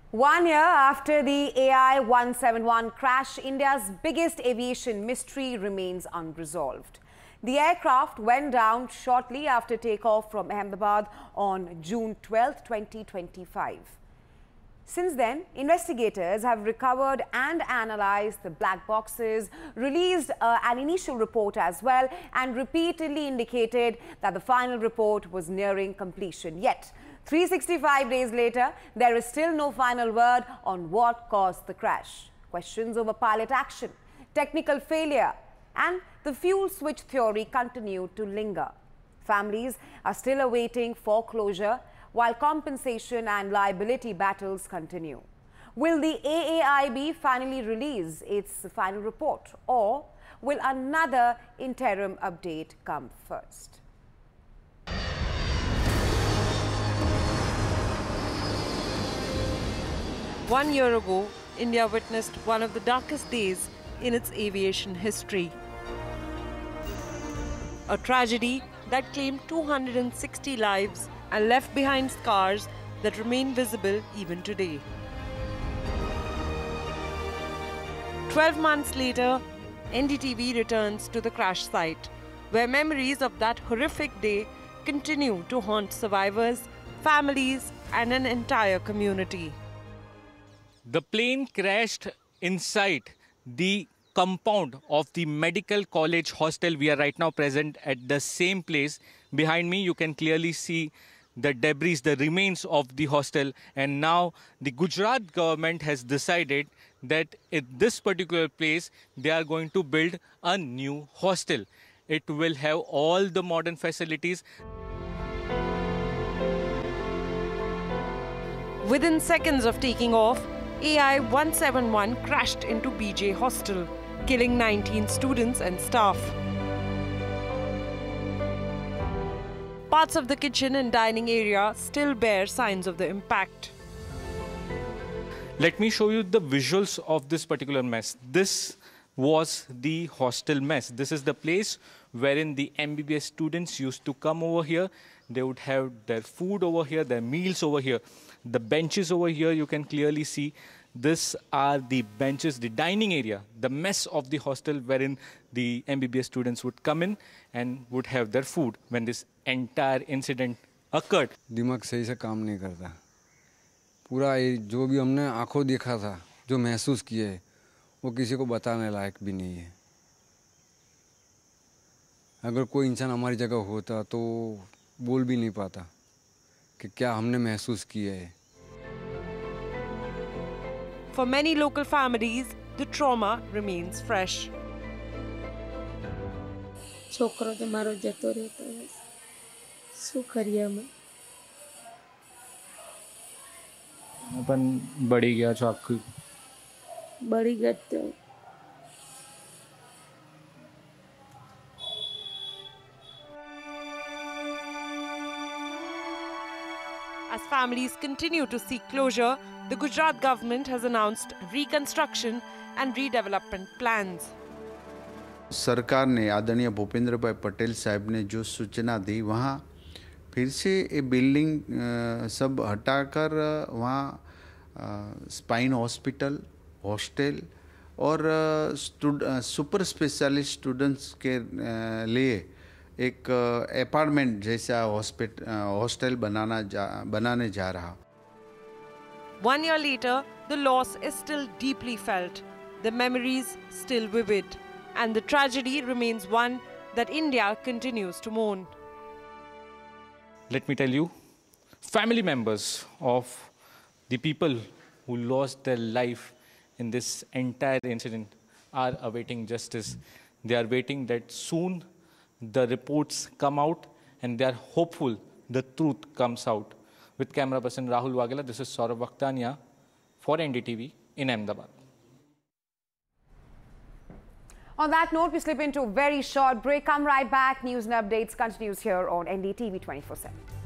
1 year after the AI-171 crash, India's biggest aviation mystery remains unresolved. The aircraft went down shortly after takeoff from Ahmedabad on June 12, 2025. Since then, investigators have recovered and analyzed the black boxes, released an initial report as well, and repeatedly indicated that the final report was nearing completion. Yet, 365 days later, there is still no final word on what caused the crash. Questions over pilot action, technical failure, and the fuel switch theory continue to linger. Families are still awaiting foreclosure, while compensation and liability battles continue. Will the AAIB finally release its final report, or will another interim update come first? One year ago, India witnessed one of the darkest days in its aviation history. A tragedy that claimed 260 lives and left behind scars that remain visible even today. 12 months later, NDTV returns to the crash site, where memories of that horrific day continue to haunt survivors, families, and an entire community. The plane crashed inside the compound of the Medical College Hostel. We are right now present at the same place. Behind me, you can clearly see the debris, the remains of the hostel. And now the Gujarat government has decided that at this particular place, they are going to build a new hostel. It will have all the modern facilities. Within seconds of taking off, AI-171 crashed into BJ Hostel, killing 19 students and staff. Parts of the kitchen and dining area still bear signs of the impact. Let me show you the visuals of this particular mess. This was the hostel mess. This is the place wherein the MBBS students used to come over here. They would have their food over here, their meals over here. The benches over here, you can clearly see. These are the benches, the dining area, the mess of the hostel wherein the MBBS students would come in and would have their food when this entire incident occurred. दिमाग सही से काम नहीं करता. पूरा जो भी हमने आंखों देखा था, जो महसूस किए, वो किसी को बताने लायक भी नहीं है. अगर कोई इंसान हमारी जगह होता तो बोल भी नहीं पाता कि क्या हमने महसूस किया है. For many local families, the trauma remains fresh. છોકરો તો મારો જતો રહેતો શું કરીએ અમે પણ બળી ગયા છો આખું બળી ગયો. As families continue to seek closure, the Gujarat government has announced reconstruction and redevelopment plans. सरकार ने आदरणीय भूपेंद्र भाई पटेल साहब ने जो सूचना दी, वहाँ फिर से ये बिल्डिंग सब हटाकर वहाँ स्पाइन हॉस्पिटल, हॉस्टल और सुपर स्पेशलिस्ट स्टूडेंट्स के लिए एक अपार्टमेंट जैसा हॉस्टल बनाने जा रहा. 1 year later, the loss is still deeply felt, the memories still vivid, and the tragedy remains one that India continues to mourn. Let me tell you, family members of the people who lost their life in this entire incident are awaiting justice. They are waiting that soon the reports come out, and they are hopeful the truth comes out. With camera person Rahul Wagela, this is Saurabh Vakhtania for NDTV in Ahmedabad. On that note, we slip into a very short break. Come right back. News and updates continues here on NDTV 24/7.